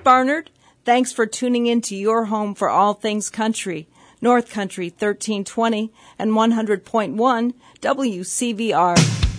Barnard. Thanks for tuning in to your home for all things country. North Country 1320 and 100.1 WCVR.